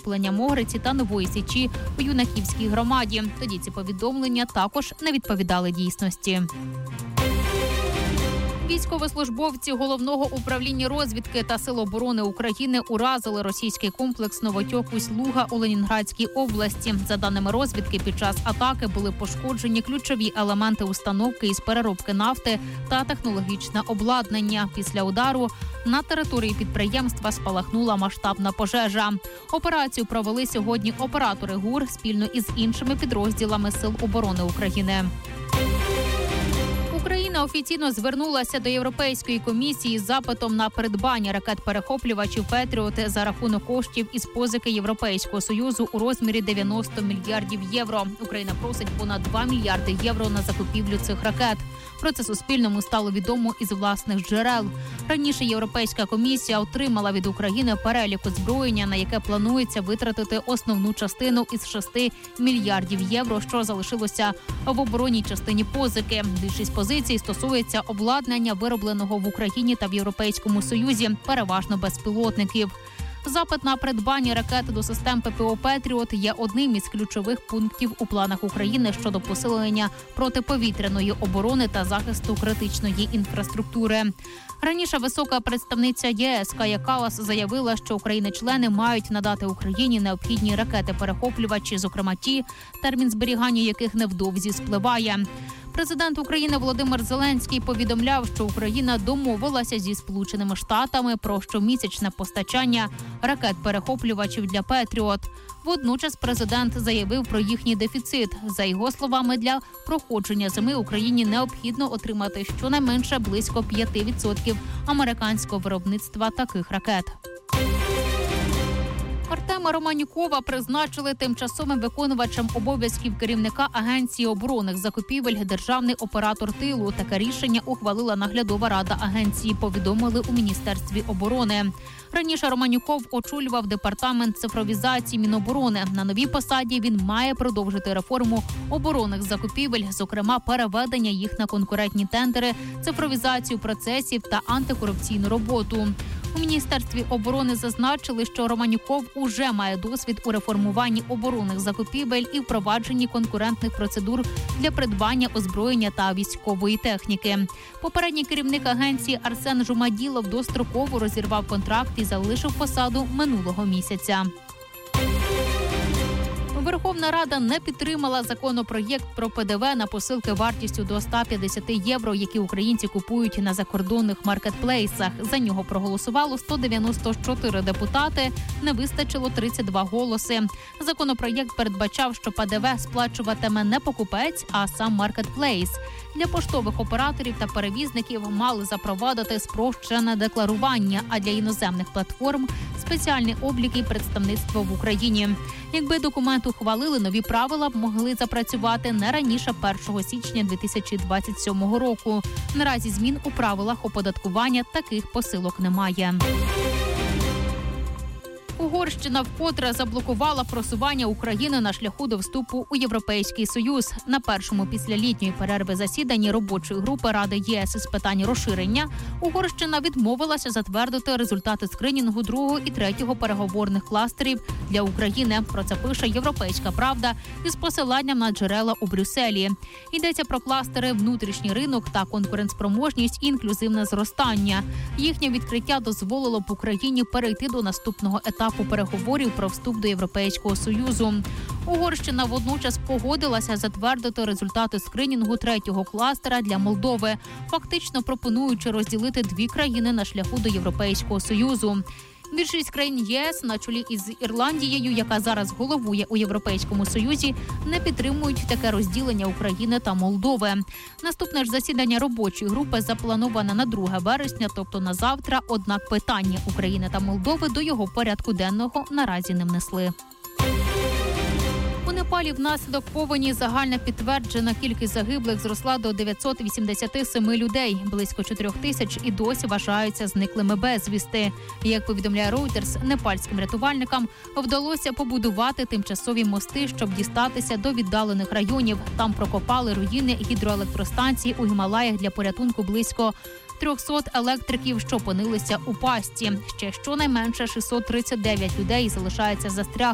захоплення Могриці та Нової Січі у Юнаківській громаді. Тоді ці повідомлення також не відповідали дійсності. Військовослужбовці Головного управління розвідки та Сил оборони України уразили російський комплекс «Новотьокусь-Луга» у Ленінградській області. За даними розвідки, під час атаки були пошкоджені ключові елементи установки із переробки нафти та технологічне обладнання. Після удару на території підприємства спалахнула масштабна пожежа. Операцію провели сьогодні оператори ГУР спільно із іншими підрозділами Сил оборони України. Україна офіційно звернулася до Європейської комісії з запитом на придбання ракет-перехоплювачів «Петріот» за рахунок коштів із позики Європейського Союзу у розмірі 90 мільярдів євро. Україна просить понад 2 мільярди євро на закупівлю цих ракет. Про це Суспільному стало відомо із власних джерел. Раніше Європейська комісія отримала від України перелік озброєння, на яке планується витратити основну частину із 6 мільярдів євро, що залишилося в оборонній частині позики. Більшість позицій стосується обладнання, виробленого в Україні та в Європейському Союзі, переважно безпілотників. Запит на придбання ракет до систем ППО «Петріот» є одним із ключових пунктів у планах України щодо посилення протиповітряної оборони та захисту критичної інфраструктури. Раніше висока представниця ЄС Кая Каллас заявила, що країни-члени мають надати Україні необхідні ракети-перехоплювачі, зокрема ті, термін зберігання яких невдовзі спливає. Президент України Володимир Зеленський повідомляв, що Україна домовилася зі Сполученими Штатами про щомісячне постачання ракет-перехоплювачів для «Петріот». Водночас президент заявив про їхній дефіцит. За його словами, для проходження зими Україні необхідно отримати щонайменше близько 5% американського виробництва таких ракет. Артема Романюкова призначили тимчасовим виконувачем обов'язків керівника Агенції оборонних закупівель «Державний оператор тилу». Таке рішення ухвалила наглядова рада агенції, повідомили у Міністерстві оборони. Раніше Романюков очолював департамент цифровізації Міноборони. На новій посаді він має продовжити реформу оборонних закупівель, зокрема переведення їх на конкурентні тендери, цифровізацію процесів та антикорупційну роботу. У Міністерстві оборони зазначили, що Романюков уже має досвід у реформуванні оборонних закупівель і впровадженні конкурентних процедур для придбання озброєння та військової техніки. Попередній керівник агенції Арсен Жумаділов достроково розірвав контракт і залишив посаду минулого місяця. Верховна Рада не підтримала законопроєкт про ПДВ на посилки вартістю до 150 євро, які українці купують на закордонних маркетплейсах. За нього проголосувало 194 депутати, не вистачило 32 голоси. Законопроєкт передбачав, що ПДВ сплачуватиме не покупець, а сам маркетплейс. Для поштових операторів та перевізників мали запровадити спрощене декларування, а для іноземних платформ – спеціальний облік і представництво в Україні. Якби документ ухвалили, нові правила б могли запрацювати не раніше 1 січня 2027 року. Наразі змін у правилах оподаткування таких посилок немає. Угорщина вкотре заблокувала просування України на шляху до вступу у Європейський Союз. На першому після літньої перерви засіданні робочої групи Ради ЄС із питань розширення Угорщина відмовилася затвердити результати скринінгу 2-го і 3-го переговорних кластерів для України. Про це пише «Європейська правда» із посиланням на джерела у Брюсселі. Йдеться про кластери «Внутрішній ринок» та «Конкурентспроможність і інклюзивне зростання». Їхнє відкриття дозволило б Україні перейти до наступного етапу переговорів про вступ до Європейського Союзу. Угорщина водночас погодилася затвердити результати скринінгу 3-го кластера для Молдови, фактично пропонуючи розділити дві країни на шляху до Європейського Союзу. Більшість країн ЄС, на чолі із Ірландією, яка зараз головує у Європейському Союзі, не підтримують таке розділення України та Молдови. Наступне ж засідання робочої групи заплановане на 2 вересня, тобто на завтра, однак питання України та Молдови до його порядку денного наразі не внесли. У Непалі внаслідок повені загальна підтверджена кількість загиблих зросла до 987 людей. Близько 4 тисяч і досі вважаються зниклими безвісти. Як повідомляє Reuters, непальським рятувальникам вдалося побудувати тимчасові мости, щоб дістатися до віддалених районів. Там прокопали руїни гідроелектростанції у Гімалаях для порятунку близько 300 електриків, що опинилися у пастці. Ще щонайменше 639 людей залишаються застрягнути